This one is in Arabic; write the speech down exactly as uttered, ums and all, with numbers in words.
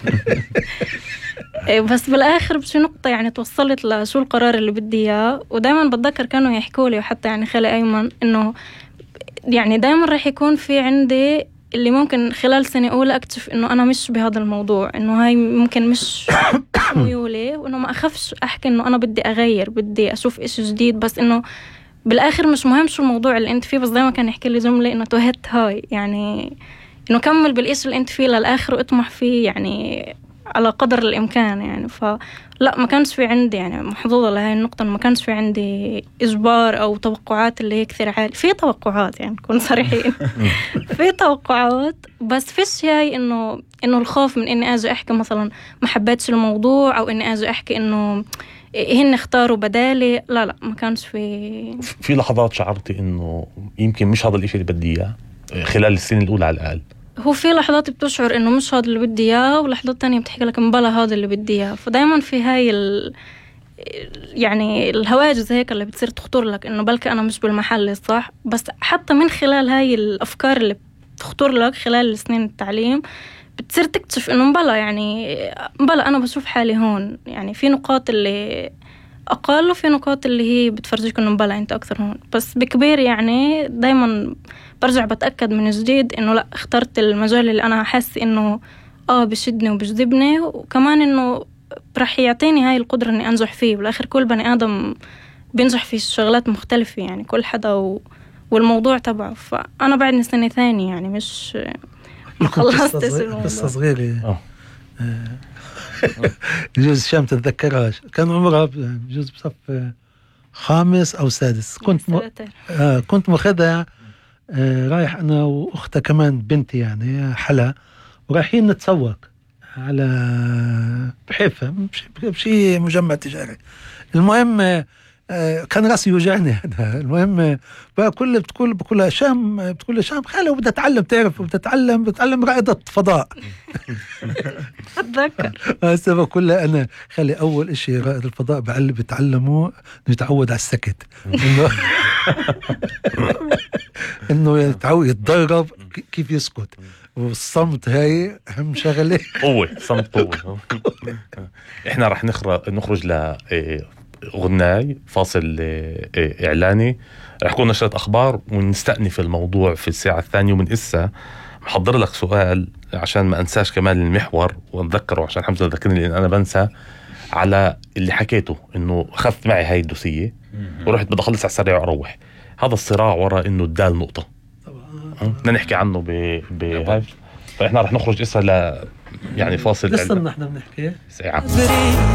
بس بالآخر بشي نقطة يعني توصلت لشو القرار اللي بدي إياه. ودايما بتذكر كانوا يحكوا لي وحتى يعني خالي أيمن إنه يعني دايما راح يكون في عندي اللي ممكن خلال سنة أولى أكتشف إنه أنا مش بهذا الموضوع، إنه هاي ممكن مش ميولي، وإنه ما أخافش أحكي إنه أنا بدي أغير، بدي أشوف إشي جديد. بس إنه بالآخر مش مهم شو الموضوع اللي أنت فيه، بس دايما كان يحكي لي جملة إنه توهت هاي، يعني إنه كمل بالإشي اللي أنت فيه للآخر واطمح فيه يعني على قدر الإمكان يعني. فلا ما كانش في عندي يعني محظوظة لهاي النقطة، ما كانش في عندي إجبار أو توقعات اللي هي كثير عالي. في توقعات يعني نكون صريحين في توقعات، بس فيش هاي إنه إنه الخوف من إني أجي أحكي مثلا ما حبيتش الموضوع، أو إني أجي أحكي إنه هن اختاروا بدالي. لا لا ما كانش في. في لحظات شعرتي إنه يمكن مش هذا الإشي اللي بدي إياه خلال السنة الأولى على الأقل؟ هو في لحظات بتشعر إنه مش هذا اللي بدي إياه، ولحظات تانية بتحكي لك مبلا هذا اللي بدي إياه. فدايما في هاي ال... يعني الهواجس هيك اللي بتصير تخطر لك إنه بلكي أنا مش بالمحل الصح. بس حتى من خلال هاي الأفكار اللي بتخطر لك خلال سنين التعليم بتصير تكتشف إنه مبلا يعني مبلا أنا بشوف حالي هون. يعني في نقاط اللي أقل وفي نقاط اللي هي بتفرجيك إنه مبلا أنت أكثر هون. بس بكبير يعني دايما برجع بتأكد من جديد إنه لا، اخترت المجال اللي أنا أحس إنه آه بشدني وبجذبني، وكمان إنه رح يعطيني هاي القدرة إني أنجح فيه. بالآخر كل بني آدم بينجح في شغلات مختلفة يعني، كل حدا و... والموضوع تبعه. فأنا بعدني سنة ثانية يعني مش ما خلصت الموضوع. قصة صغيرة بجوز شام تتذكرهاش، كان عمرها بجوز بصف خامس أو سادس. كنت م... آه كنت مخدها آه رايح أنا وأختها كمان بنتي يعني حلا، ورايحين نتسوق على بحيفا بشي مجمع تجاري. المهم آه كان راسي يوجعني هذا. المهم بقى كل بتقول بقول شام بتقول شام خالي وبدها أتعلم، تعرف بدها أتعلم بتعلم رائدة فضاء. أتذكر هسه بقول أنا خالي أول إشي رائد الفضاء بعلم بتعلمه يتعود على السكت، إنه إنه يتعود يتدرب كيف يسكت، والصمت هاي أهم شغلة. قوة صمت قوة. إحنا رح نخرج نخرج ل غناي فاصل إعلاني، رح يكون نشرة أخبار ونستأنف الموضوع في الساعة الثانية. ومن إسا محضر لك سؤال عشان ما أنساش كمان المحور ونذكره، عشان حمزة ذكرني لأن أنا بنسى على اللي حكيته إنه أخذت معي هاي الدوسية ورحت بدي أخلص على السريع وأروح. هذا الصراع وراء إنه الدال نقطة بدنا نحكي عنه بهاي. فإحنا رح نخرج إسا ل يعني فاصل لسه نحن بنحكي ساعة.